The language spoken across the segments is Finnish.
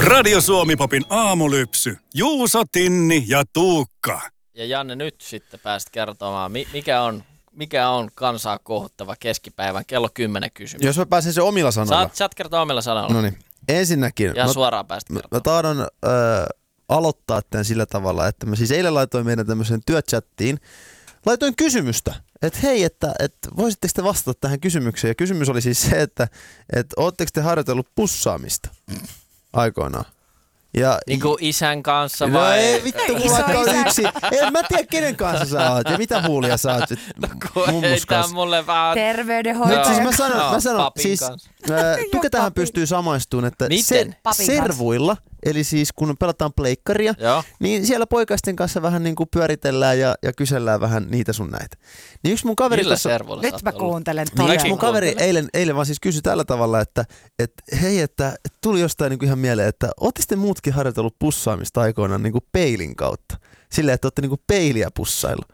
Radio Suomi-popin aamulypsy. Juuso, Tinni ja Tuukka. Ja Janne, nyt sitten pääsit kertomaan, mikä on kansaa kohuttava keskipäivän kello 10 kysymys. Jos mä pääsen se omilla sanoilla. Saat kertoa omilla sanoilla. No niin. Ensinnäkin. Ja suoraan päästä kertomaan. Mä tahdon aloittaa tämän sillä tavalla, että mä siis eilen laitoin meidän tämmöiseen työchattiin. Laitoin kysymystä, että hei, että voisitteko te vastata tähän kysymykseen. Ja kysymys oli siis se, että ootteko te harjoitellut pussaamista aikoinaan. Ja, niin kuin isän kanssa no vai? ei vittu, kun vaikka on yksi. En mä tiedä, kenen kanssa sä oot ja mitä huulia sä oot. Heitää mulle vähän. Terveydenhoitaja. Nyt siis mä sanon siis, Tuke tähän papi. pystyy samaistumaan, että Miten? servuilla, eli siis kun pelataan pleikkaria, niin siellä poikaisten kanssa vähän niin kuin pyöritellään ja kysellään vähän niitä sun näitä. Niin yksi mun kaveri Millä servuilla Nyt mä kuuntelen. niin yksi mun kaveri eilen vaan siis kysyi tällä tavalla, että hei, että tuli jostain niin kuin ihan mieleen, että ootte sitten muutkin harjoitellut pussaamista aikoinaan niin kuin peilin kautta? Silleen, että ootte niin kuin peiliä pussaillut.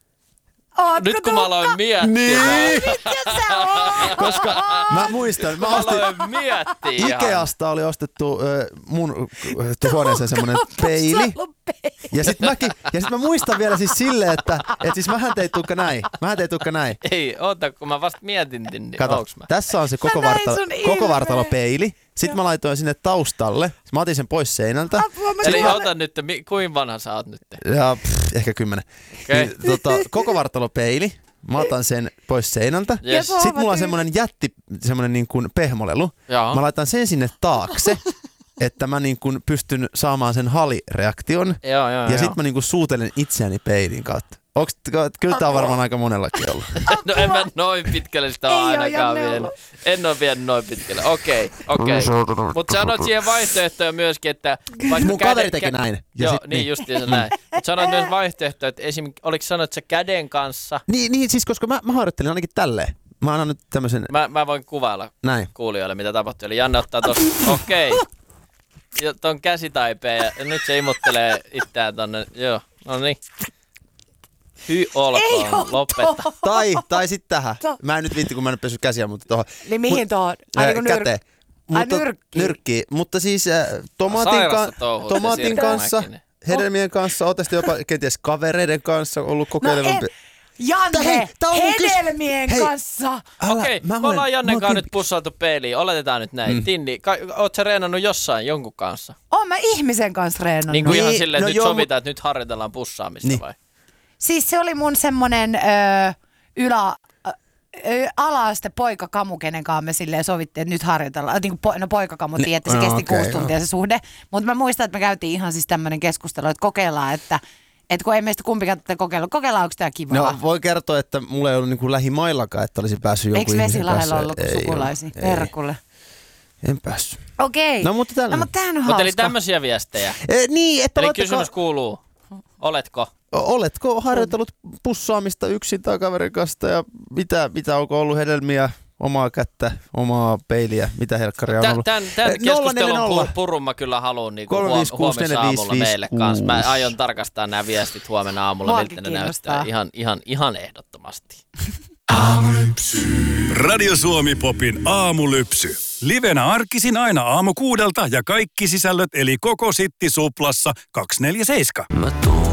Nyt kun mä aloin miettiä. Niin. Mitä sä oot? Koska mä muistan, Mä aloin miettiä. Ikeasta oli ostettu mun huoneeseen semmonen peili. Ja sit mä muistan vielä siis silleen, että siis mähän tein Tuukka näin. Ei, oota, kun mä vasta mietin, niin kato, tässä on se koko vartalo peili. Sitten mä laitoin sinne taustalle. Mä otin sen pois seinältä. Eli ota nyt, kuinka vanha sä oot nyt? Ja ehkä 10. Okay. Niin, koko vartalo peili. Mä otan sen pois seinältä. Yes. Sitten mulla on semmonen niin kuin pehmolelu. Joo. Mä laitan sen sinne taakse, että mä niin kuin pystyn saamaan sen halireaktion. Ja sitten mä niin kuin suutelen itseäni peilin kautta. Kyllä tää on varmaan aika monellakin ollut. No en mä noin pitkälle sitä ole ainakaan vielä. En ole vielä noin pitkälle. Okei. Mutta sanoit siihen vaihtoehtoja myöskin, että vaikka mun kaveri teki näin. Ja joo, niin justiinsa näin. Mutta sanoit myös vaihtoehtoja, että esim. Oliko sanoit, että sä käden kanssa? Niin siis koska mä harjoittelin ainakin tälleen. Mä annan nyt tämmösen. Mä voin kuvailla näin kuulijoille, mitä tapahtui. Eli Janne ottaa tossa, okei. Ja ton käsitaipeen ja nyt se imuttelee itseään tonne, joo, no niin. Olkoon, lopeta. Tai sit tähän. Mä en nyt viitti, kun mä en pesy käsiä, mutta tohon. Niin mihin tohon? Käteen. Mutta nyrkkiin. Mutta siis tomaatin kanssa, hedelmien kanssa, ootte sitten jopa kenties kavereiden kanssa ollut kokeilevampi. Janne, hedelmien kanssa. Okei, me ollaan Jannen kanssa nyt pussailtu peiliin. Oletetaan nyt näin. Tinni, oot sä reenannut jossain jonkun kanssa? Oon mä ihmisen kanssa reenannut. Niin kuin ihan silleen, että nyt sovitaan, että nyt harjoitellaan pussaamista vai? Siis se oli mun semmonen ala-aste poikakamu, kenen kanssa me silleen sovittiin, että nyt harjoitellaan. Niin kuin poikakamu tiedät, että se kesti 6 tuntia se suhde. Mutta mä muistan, että me käytiin ihan siis tämmönen keskustelu, että kokeillaan, että kun ei meistä kumpikaan tätä kokeillaan, onko tää kivaa? No voi kertoa, että mulla ei ollut niin kuin lähimaillakaan, että olisi päässyt jonkun ihmisen kanssa. Eikö Vesilahdella ollut sukulaisia? Perkulle. En päässyt. Okei. No mutta tämähän on hauska. Eli tämmöisiä viestejä. Niin, että eli kysymys kuuluu, Oletko harjoitellut pussaamista yksin tai kaverin kanssa ja mitä onko ollut hedelmiä, omaa kättä, omaa peiliä, mitä helkkaria on ollut? Tämän keskustelun purun mä kyllä haluan niin huomenna aamulla meille kanssa. Mä aion tarkastaa nämä viestit huomenna aamulla, miltä ne näyttää ihan ehdottomasti. Aamulypsy. Radio Suomi-popin aamulypsy. Livenä arkisin aina aamu 6 ja kaikki sisällöt eli koko Sitti Suplassa 247.